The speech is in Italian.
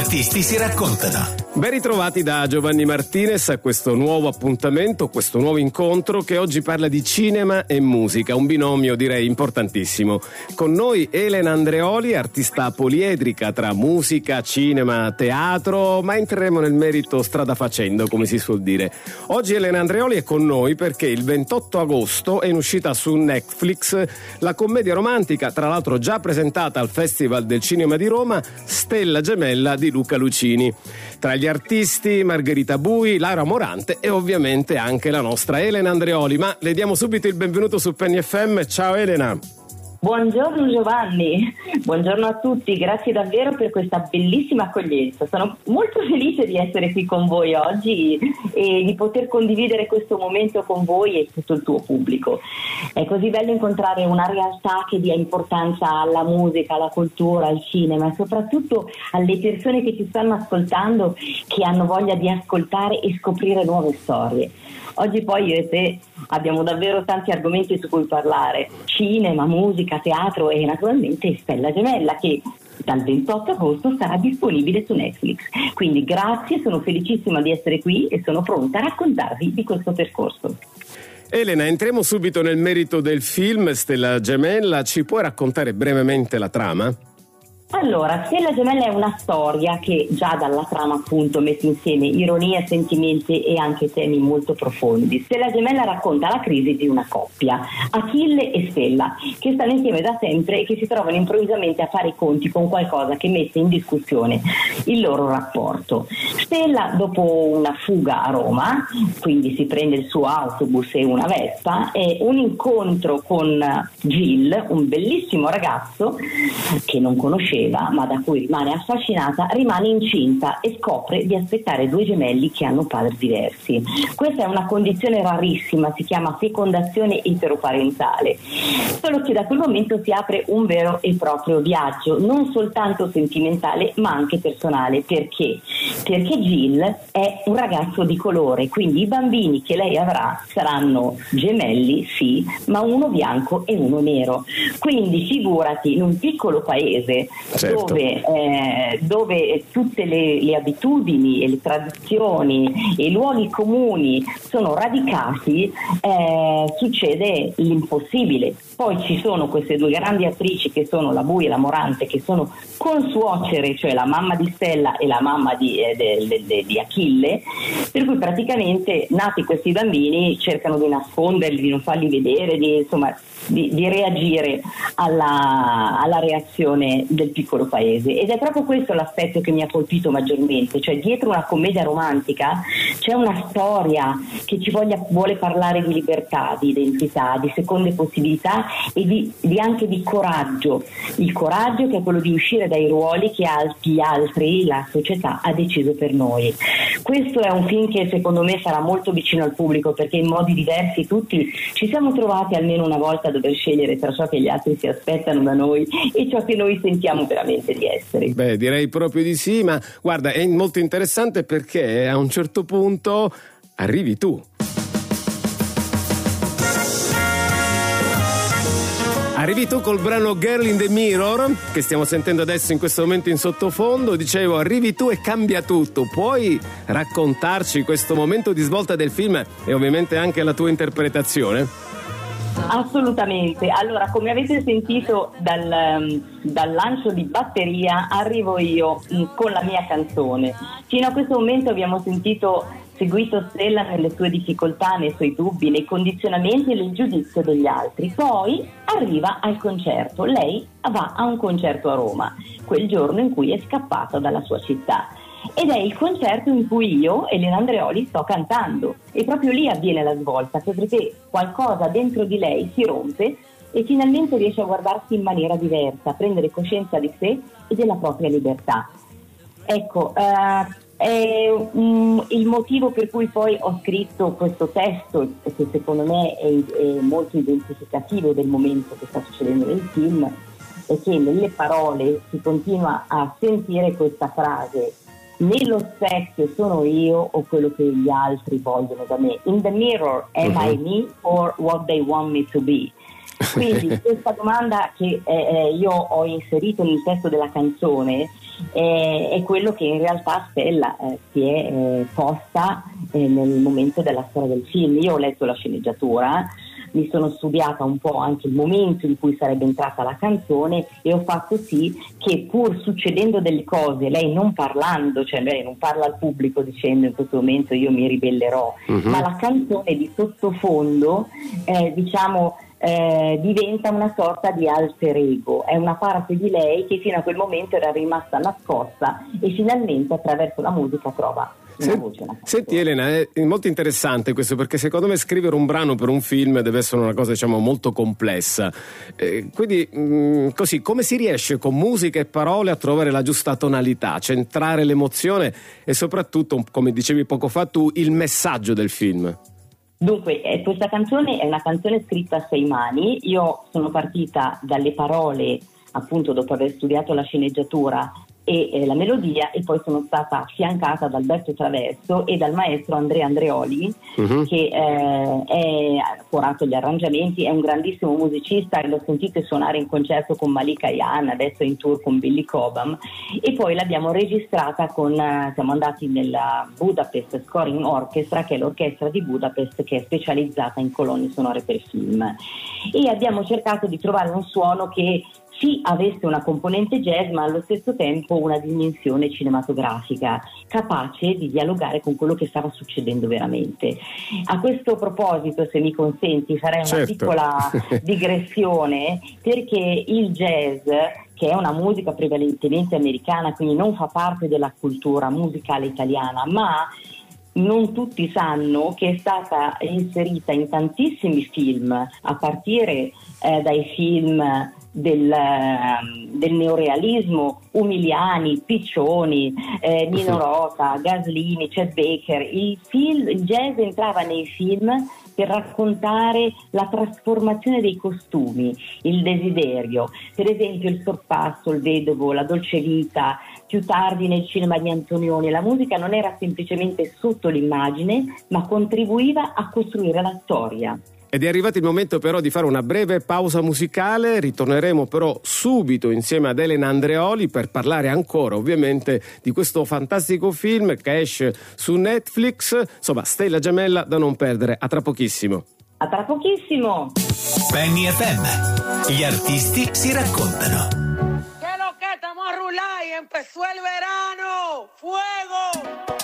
Artisti si raccontano. Ben ritrovati da Giovanni Martinez a questo nuovo appuntamento, questo nuovo incontro che oggi parla di cinema e musica, un binomio direi importantissimo. Con noi Elena Andreoli, artista poliedrica tra musica, cinema, teatro, ma entreremo nel merito strada facendo, come si suol dire. Oggi Elena Andreoli è con noi perché il 28 agosto è in uscita su Netflix la commedia romantica, tra l'altro già presentata al Festival del Cinema di Roma, Stella Gemella di Luca Lucini. Tra gli artisti Margherita Bui, Lara Morante e ovviamente anche la nostra Elena Andreoli. Ma le diamo subito il benvenuto su Penny FM. Ciao Elena. Buongiorno Giovanni, buongiorno a tutti, grazie davvero per questa bellissima accoglienza. Sono molto felice di essere qui con voi oggi e di poter condividere questo momento con voi e tutto il tuo pubblico. È così bello incontrare una realtà che dia importanza alla musica, alla cultura, al cinema e soprattutto alle persone che ci stanno ascoltando, che hanno voglia di ascoltare e scoprire nuove storie. Oggi poi io e te abbiamo davvero tanti argomenti su cui parlare: cinema, musica, teatro e naturalmente Stella Gemella, che dal 28 agosto sarà disponibile su Netflix. Quindi grazie, sono felicissima di essere qui e sono pronta a raccontarvi di questo percorso. Elena, entriamo subito nel merito del film Stella Gemella. Ci puoi raccontare brevemente la trama? Allora, Stella Gemella è una storia che già dalla trama appunto mette insieme ironia, sentimenti e anche temi molto profondi. Stella Gemella racconta la crisi di una coppia, Achille e Stella, che stanno insieme da sempre e che si trovano improvvisamente a fare i conti con qualcosa che mette in discussione il loro rapporto. Stella, dopo una fuga a Roma, quindi si prende il suo autobus e una Vespa, e un incontro con Gil, un bellissimo ragazzo che non conosceva ma da cui rimane affascinata, rimane incinta e scopre di aspettare due gemelli che hanno padri diversi. Questa è una condizione rarissima, si chiama fecondazione eteroparentale, solo che da quel momento si apre un vero e proprio viaggio, non soltanto sentimentale ma anche personale. Perché Gil è un ragazzo di colore, quindi i bambini che lei avrà saranno gemelli, sì, ma uno bianco e uno nero. Quindi figurati, in un piccolo paese, certo, dove tutte le abitudini e le tradizioni e i luoghi comuni sono radicati, succede l'impossibile. Poi ci sono queste due grandi attrici che sono la Bui e la Morante, che sono consuocere, cioè la mamma di Stella e la mamma di Achille, per cui praticamente nati questi bambini cercano di nasconderli, di non farli vedere, di reagire alla reazione del piccolo paese. Ed è proprio questo l'aspetto che mi ha colpito maggiormente, cioè dietro una commedia romantica c'è una storia che ci vuole parlare di libertà, di identità, di seconde possibilità e di anche di coraggio, il coraggio che è quello di uscire dai ruoli che gli altri, la società ha deciso per noi. Questo è un film che secondo me sarà molto vicino al pubblico, perché in modi diversi tutti ci siamo trovati almeno una volta a dover scegliere tra ciò che gli altri si aspettano da noi e ciò che noi sentiamo veramente di essere. Beh, direi proprio di sì, ma guarda, è molto interessante perché a un certo punto arrivi tu. Arrivi tu col brano Girl in the Mirror, che stiamo sentendo adesso in questo momento in sottofondo. Dicevo, arrivi tu e cambia tutto. Puoi raccontarci questo momento di svolta del film e ovviamente anche la tua interpretazione? Assolutamente. Allora, come avete sentito dal lancio di batteria, arrivo io con la mia canzone. Fino a questo momento abbiamo seguito Stella nelle sue difficoltà, nei suoi dubbi, nei condizionamenti e nel giudizio degli altri. Poi arriva al concerto. Lei va a un concerto a Roma, quel giorno in cui è scappata dalla sua città. Ed è il concerto in cui io, Elena Andreoli, sto cantando. E proprio lì avviene la svolta, perché qualcosa dentro di lei si rompe e finalmente riesce a guardarsi in maniera diversa, a prendere coscienza di sé e della propria libertà. Ecco, è il motivo per cui poi ho scritto questo testo, che secondo me è molto identificativo del momento che sta succedendo nel film, e che nelle parole si continua a sentire questa frase: nello specchio sono io o quello che gli altri vogliono da me? In the mirror, am I me or what they want me to be? Quindi questa domanda che io ho inserito nel testo della canzone è quello che in realtà Stella si è posta nel momento della storia del film. Io ho letto la sceneggiatura, mi sono studiata un po' anche il momento in cui sarebbe entrata la canzone e ho fatto sì che, pur succedendo delle cose, lei non parlando, cioè lei non parla al pubblico dicendo in questo momento io mi ribellerò, ma la canzone di sottofondo diventa una sorta di alter ego, è una parte di lei che fino a quel momento era rimasta nascosta e finalmente attraverso la musica trova una voce. Senti Elena, è molto interessante questo, perché secondo me scrivere un brano per un film deve essere una cosa, diciamo, molto complessa, quindi così come si riesce con musica e parole a trovare la giusta tonalità, centrare l'emozione e soprattutto, come dicevi poco fa tu, il messaggio del film? Dunque, questa canzone è una canzone scritta a 6 mani. Io sono partita dalle parole, appunto, dopo aver studiato la sceneggiatura e la melodia, e poi sono stata affiancata da Alberto Traverso e dal maestro Andrea Andreoli, che ha curato gli arrangiamenti, è un grandissimo musicista, l'ho sentito suonare in concerto con Malika Ayane, adesso è in tour con Billy Cobham, e poi l'abbiamo registrata siamo andati nella Budapest Scoring Orchestra, che è l'orchestra di Budapest che è specializzata in colonne sonore per film, e abbiamo cercato di trovare un suono che sì avesse una componente jazz ma allo stesso tempo una dimensione cinematografica, capace di dialogare con quello che stava succedendo veramente. A questo proposito, se mi consenti, farei una piccola digressione, perché il jazz, che è una musica prevalentemente americana, quindi non fa parte della cultura musicale italiana, ma non tutti sanno che è stata inserita in tantissimi film, a partire dai film del neorealismo, Umiliani, Piccioni, Nino Rota, Gaslini, Chet Baker. Il jazz entrava nei film per raccontare la trasformazione dei costumi, il desiderio, per esempio il Sorpasso, il Vedovo, la Dolce Vita, più tardi nel cinema di Antonioni. La musica non era semplicemente sotto l'immagine, ma contribuiva a costruire la storia. Ed è arrivato il momento però di fare una breve pausa musicale, ritorneremo però subito insieme ad Elena Andreoli per parlare ancora ovviamente di questo fantastico film che esce su Netflix, insomma Stella Gemella da non perdere. A tra pochissimo. A tra pochissimo. Penny FM, gli artisti si raccontano. ¿Qué lo que estamos a rular y empezó el verano? ¡Fuego!